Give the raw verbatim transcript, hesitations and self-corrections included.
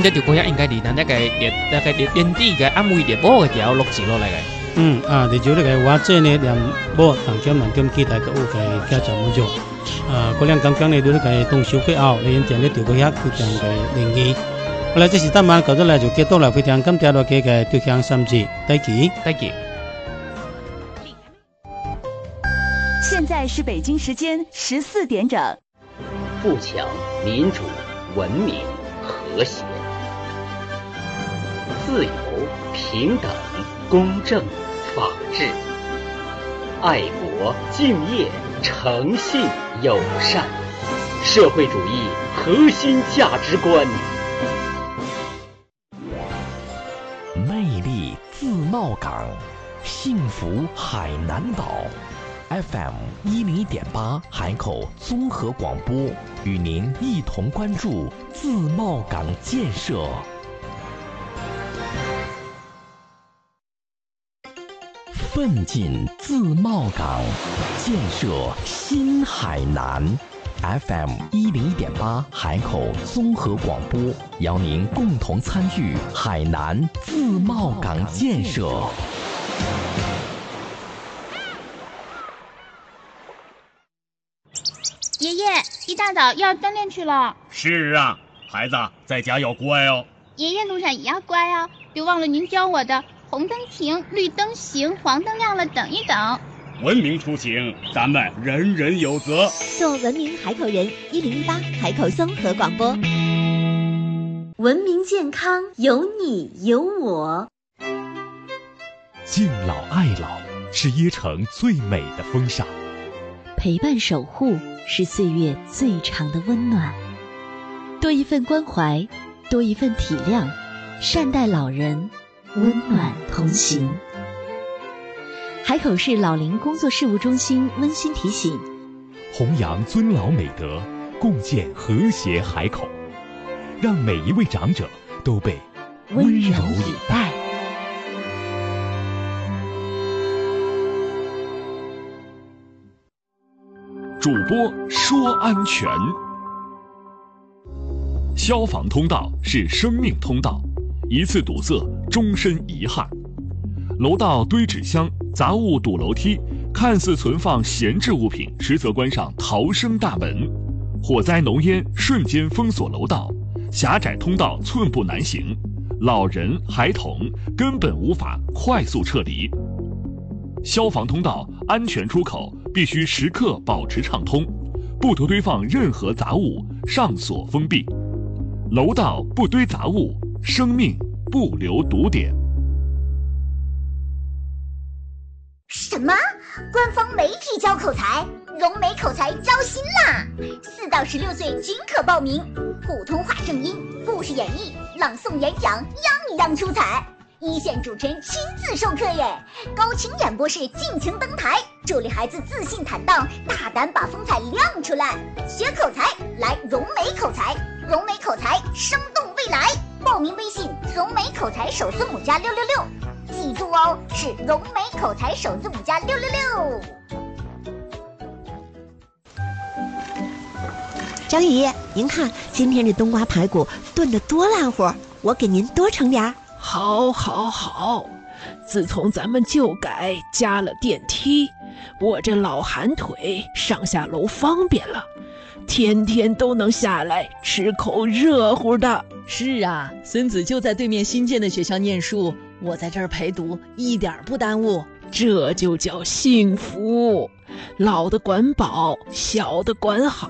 这条歌应该离咱那个年那个年年底嘅暗位嘅播嘅条录制落嚟嘅。 嗯啊，你就那个我这呢两播当中能跟期待个有个家长们做啊，嗰两刚刚呢都那个动手过后，你讲呢条歌非常嘅灵异。好啦，这是今晚搞咗嚟就結束啦，非常感謝大家嘅對象心智，再見， 再見。 现在是北京时间十四点整。 富强、民主、文明、和谐、自由、平等、公正、法治、爱国、敬业、诚信、友善，社会主义核心价值观。 魅力自贸港，幸福海南岛。F M 一零一点八海口综合广播与您一同关注自贸港建设。奋进自贸港，建设新海南。F M 一零一点八海口综合广播邀您共同参与海南自贸港建设。 爷爷，一大早要锻炼去了。 是啊，孩子在家要乖哦。 爷爷路上也要乖哦，别忘了您教我的红灯停，绿灯行，黄灯亮了等一等。 文明出行，咱们人人有责。 做文明海口人，一零一八海口综合广播。 文明健康有你有我。 敬老爱老是椰城最美的风尚， 陪伴守护是岁月最长的温暖。多一份关怀，多一份体谅，善待老人，温暖同行。海口市老龄工作事务中心温馨提醒： 弘扬尊老美德，共建和谐海口，让每一位长者都被温柔以待。主播说安全。消防通道是生命通道，一次堵塞，终身遗憾。楼道堆纸箱，杂物堵楼梯，看似存放闲置物品，实则关上逃生大门。火灾浓烟瞬间封锁楼道，狭窄通道寸步难行，老人孩童根本无法快速撤离。消防通道安全出口必须时刻保持畅通，不得堆放任何杂物，上锁封闭。楼道不堆杂物，生命不留堵点。 什么？官方媒体教口才，融媒口才招新啦！四到十六岁均可报名，普通话正音、故事演绎、朗诵演讲，样样出彩。一线主持人亲自授课耶，高清演播室尽情登台，助力孩子自信坦荡，大胆把风采亮出来。学口才，来融媒口才，融媒口才生动未来。报名微信融媒口才首字母加六六六。记住哦，是融媒口才首字母加六六六。 张爷爷，您看今天这冬瓜排骨炖得多烂乎，我给您多盛点儿。 好，好，好！自从咱们旧改加了电梯，我这老寒腿上下楼方便了，天天都能下来吃口热乎的。 是啊，孙子就在对面新建的学校念书，我在这儿陪读，一点不耽误。 这就叫幸福，老的管饱，小的管好。